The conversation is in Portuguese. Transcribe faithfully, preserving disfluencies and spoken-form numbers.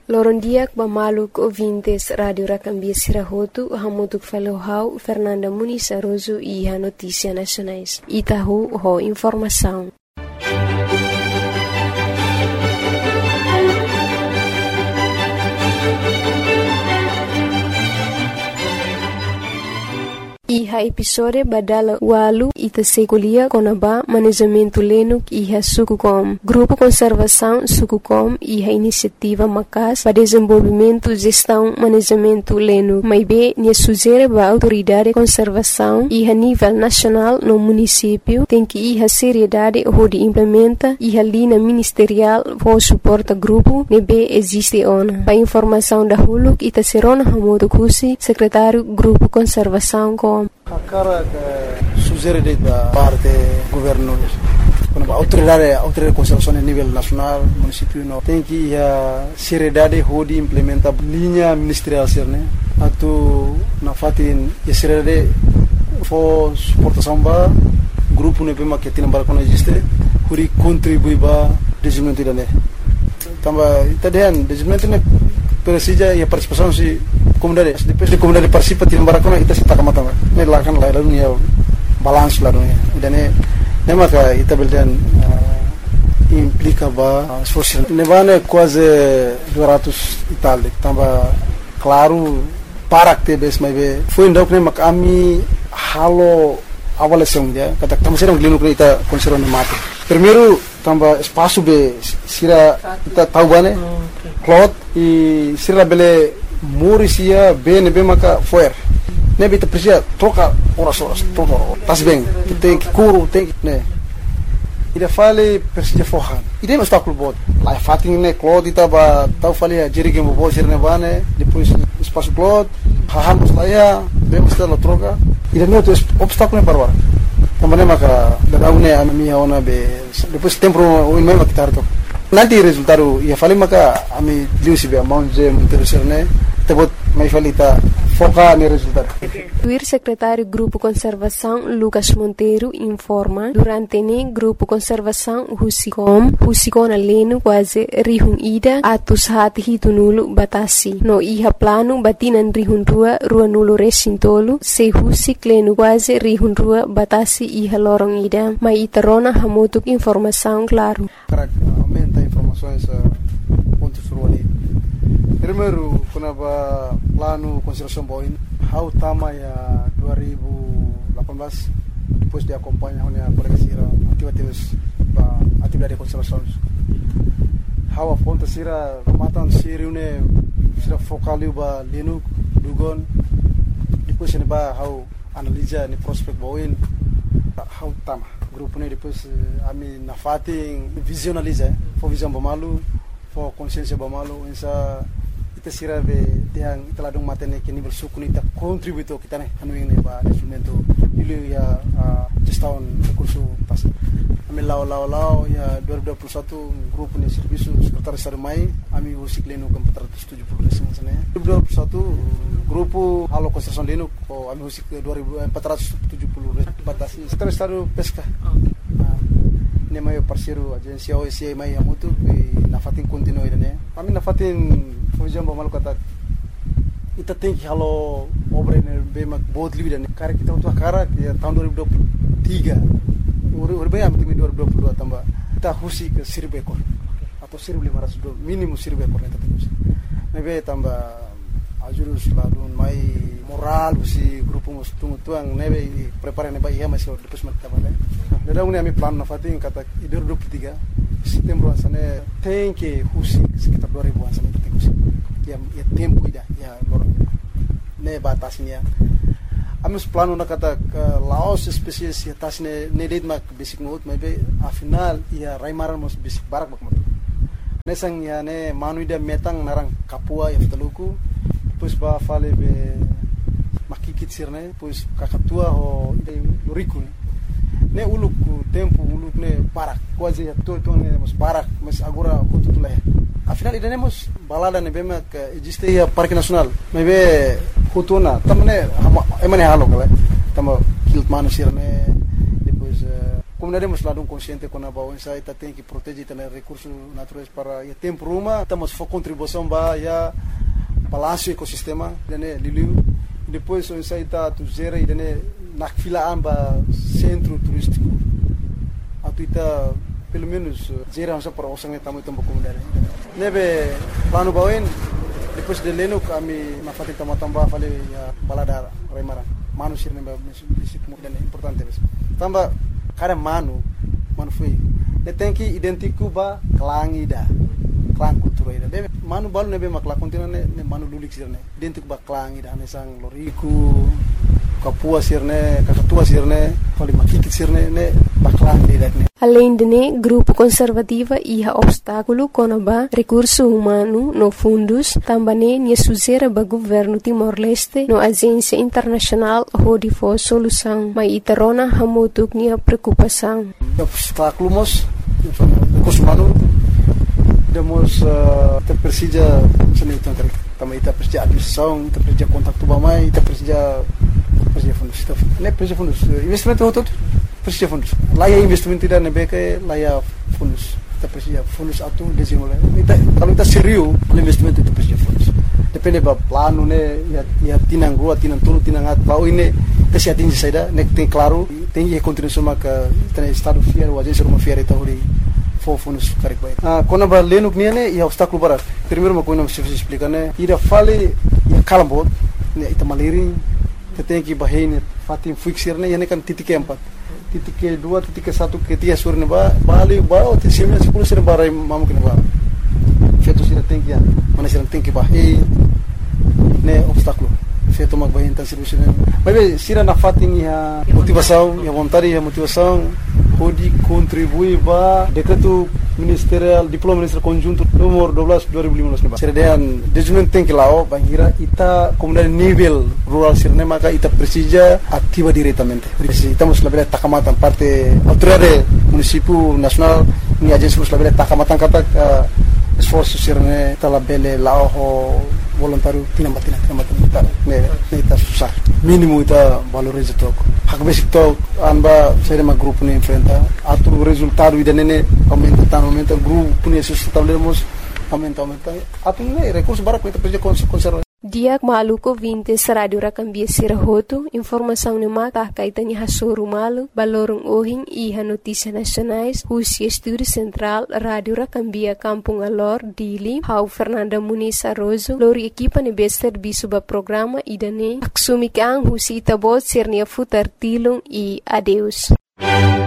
Lorondiak Bamaluk ouvintes Rádio Racambia Sirahotu, Hamutuk Falohau, Fernanda Muniz Aroso e a Notícia Nacionais. Itahu, ho informação. Iha episode badala walu ita sekolia konaba manejamento lenuk iha Sukucom. Grupo Conservação Sukucom iha iniciativa Macas para desenvolvimento, gestão, manejamento lenuk. Maibe nia sugere ba autoridade conservação iha nível nacional no município tem que iha seriedade ho de implementa iha linha ministerial ho suporta grupo nebe existe ona. Pa informação da huluk ita serona hamoto kusi secretário Grupo Conservação com a cara que sugere da parte governo quando a autoridade a autoridade de conservação a nível nacional município não tem que a seriedade de implementar linha ministerial né atu na fatin a seriedade for suportação ba grupo ne bema que tem para existe huri contribui ba desenvolvimento da né também tadian desenvolvimento ne precisa e a participação se comunidade depois de comunidade participa tem barakona ita sita kamata ne lakan la dunia balance la dunia dan ne ne maka ita beldan implica ba social ne vane quase duzentos e tal tamba claro para que bes mai be foi ndok ne mak ami halo avaliação dia kata tamo serang lino ita conserva mate primeiro tamba espaço be sira ita tahu bane cloth e sira bele Morisia bene bem maka foer. Ne bita precisa troca horas horas troca. Tas bem. Tem que curo tem que né. Ida fale precisa forrar. Ida não está com bot. Lá fatin ne cloth ita ba tau fale a jerige mo bo sirne bane depois espaço cloth. Hahamos lá ya bem está la troca. Ida não tem obstáculo para agora. Também maka da une a minha ona be depois tempo o mesmo que tarto. Nanti resultado ia fale maka ami liusi be manje interesserne tebot mai falita foca no resultado. O secretário Grupo Conservação Lucas Monteiro informa durante ne Grupo Conservação Husicom Husicona leno quase rihun ida atus hati hitunulu batasi no iha plano batinan rihun rua rua nulu resintolu se husik leno quase rihun rua batasi iha lorong ida mai iterona hamutuk informação claro. Aumenta informações pontos ruali. Primeiro, quando a plano conservação boin, how tama ya dua ribu lapan belas depois de acompanhar a colega Sira atividades ba atividade de conservação. How a ponta Sira matan Sira une Sira focaliu ba lenu dugon depois ne ba how analisa ni prospect boin how tama grupo ne depois ami na fating visualiza for visão bamalu for consciência bamalu essa ita sira be tiang ita ladung matene ke nível suku ita contributo kita ne anu ini ba instrumento ilu ya gestão recurso pas ami lao lao lao ya dua ribu dua puluh satu grupo ne serviço sekretaris sarmai ami usik leno ke empat ratus tujuh puluh desa sana dua ribu dua puluh satu grupo halo konstruksi leno ko ami usik empat ratus tujuh puluh batasi sekretaris pesca ne mai parceiro agência O S I mai amutu na fatin continue ne ami na fatin fujam bamal kata ita tem que halo obra ne bema बहुत livre ne cara kita untuk cara ya tahun dua ribu dua puluh tiga ur bem am timi dua ribu dua puluh dua tambah kita husi ke seribu ekor atau seribu lima ratus minimum seribu ekor ne tetap husi mebe tambah ajurus ladun mai moral si grupo mus tungu tuang nebe prepare ne ba ia masih depois mat tabale dada uni ami plan na fatin kata dua ribu dua puluh tiga setembro asane tem que husi sekitar dua ribu asane tem husi ya ya tempo ida ya lorong ne batasnya amus plano na kata laos spesies ya tasne ne date mak basic note maybe a final ya raimaran mos basic barak mak matu nesang ya ne manuida metang narang kapua ya ftaluku depois ba fale be makikit sirne depois kakatua ho loriku ne uluk tempo uluk ne barak quase ya to to ne mos barak mas agora contu tula afinal iremos balada ne bema que existe ya parque nacional maybe Hutuna, tamane emane halo kala, tamo kilt manu sirne, depois comunidade hemos lado um consciente com a bau essa ita tem que proteger também recursos naturais para o tempo uma estamos for contribuição para já balanço ecossistema né liliu depois essa ita tu zera e né na fila amba centro turístico atu ita pelo menos zera asa para osang tamu tambah comunidade nebe plano bauen depois de leno kami na fati tambah fale ya balada remara manusia nebe disitu dan importante bes tambah kada manu manu foi de tem que identificar ba clang ida clang cultura ida de manu balu nebe makla kontina ne manu lulik sirne identificar ba clang ida ne sang loriku kapua sirne kakatua sirne fali makikit sirne ne ba clang ida ne. Além de né, grupo conservativa ia obstáculo conaba recurso humano no fundos, também né suzera ba governo Timor-Leste no agência internacional hodi for solução, mas itarona hamutuk nia preocupação. Obstáculo mos recurso humano demos te precisa senitan kari também ita precisa administração, ita precisa contato bamai, ita precisa precisa fundos, ne precisa fundos investimento hotot precisa fundos. Lá é investimento tidak nebeke, lá é fundos. Kita precisa fundos atu desenvolver. Kita kalau kita serius, investimento itu precisa fundos. Depende ba plano ne, ya ya tinang rua, tinang tulu, tinang at. Bau ini precisa atingir saida, nek tem claro, tem que continuar maka tem estado fiel, o agência uma fiel itu hori for fundos karik baik. Ah, quando ba lenuk nia ne, ya obstáculo barat. Primeiro uma coisa não se explica ne, ira fale ya kalambot, ne ita maliring, tem que bahine fatim fixir ne, ya ne kan titik empat. Titik ke dua, titik ke satu, ke tiga sur neba, bali bau, titik sembilan sepuluh sur barai mamu kena ba. Feto sira tinggi ya, mana sira tinggi bah, eh, ne obstáculo. Feto mag bahin tan serviço ne. Mas sira na fating ya motivação, ya vontade, ya motivação, pode contribuir ba decreto ministerial, diploma ministerial conjunto nomor dua belas dua ribu lima belas neba. Sira dean desenvolvimento tinggi lao, bangira ita komunidade nível rural sira ne maka ita precisa ativa diretamente. Estamos la bela takamatan parte autoridade município nacional ni agência la bela takamatan kata esforço sira ne tala bele lao voluntário tinambat tinambat tinambat ne ne ita susah mínimo ita valoriza toco hak basic to anba sere ma grupo ne enfrenta atu resultado ida ne aumenta tan aumenta grupo ne sustentávelemos aumenta aumenta atu ne recurso bara ko ita precisa conservar. Diak maluko vintes radio rakambia sirahoto, informação ne mata kaitan iha soru malu, balorong ohing iha notícia nacionais, Husi Estúdio Central, Radio Rakambia Kampung Alor, Dili, Hau Fernanda Muniz Arrozo, lori equipa ne bester bisuba programa idane, aksumi kang Husi itabot sirnia futar tilung e adeus.